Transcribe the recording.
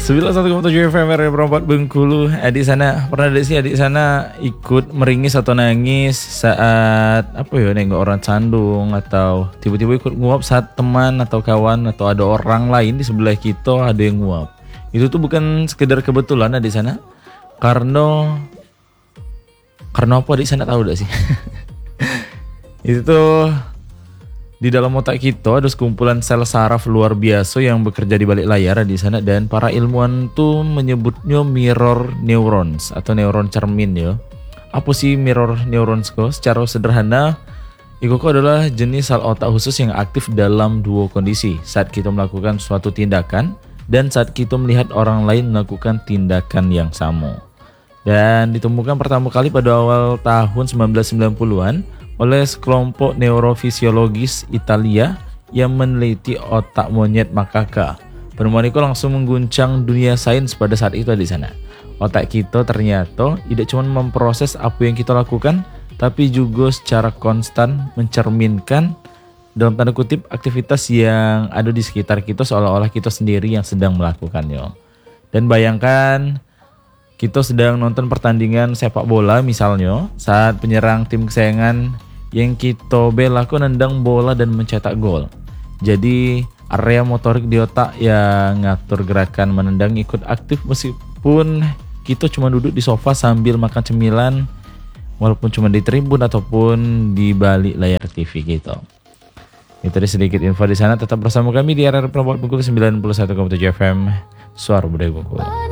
91,7 FM RRI Perempat Bengkulu. Adik sana pernah ada sih adik sana ikut meringis atau nangis saat nengok orang sandung, atau tiba-tiba ikut nguap saat teman atau kawan atau ada orang lain di sebelah kita ada yang nguap. Itu tuh bukan sekedar kebetulan adik sana. Karena apa adik sana tahu gak sih? Itu tuh di dalam otak kita ada sekumpulan sel saraf luar biasa yang bekerja di balik layar di sana, dan para ilmuwan tuh menyebutnya mirror neurons atau neuron cermin ya. Apa sih mirror neurons kok? Secara sederhana, itu adalah jenis sel otak khusus yang aktif dalam dua kondisi: saat kita melakukan suatu tindakan dan saat kita melihat orang lain melakukan tindakan yang sama. Dan ditemukan pertama kali pada awal tahun 1990-an oleh sekelompok neurofisiologis Italia yang meneliti otak monyet makaka. Penemuan itu langsung mengguncang dunia sains pada saat itu di sana. Otak kita ternyata tidak cuma memproses apa yang kita lakukan, tapi juga secara konstan mencerminkan dalam tanda kutip aktivitas yang ada di sekitar kita, seolah-olah kita sendiri yang sedang melakukannya. Dan bayangkan kita sedang nonton pertandingan sepak bola misalnya, saat penyerang tim kesayangan yang kita bela nendang bola dan mencetak gol. Jadi area motorik di otak yang ngatur gerakan menendang ikut aktif meskipun kita cuma duduk di sofa sambil makan cemilan, walaupun cuma di tribun ataupun di balik layar TV gitu. Itu ada sedikit info di sana. Tetap bersama kami di RRI Perempat Bengkulu 91,7 FM, Suara Budaya Bengkulu.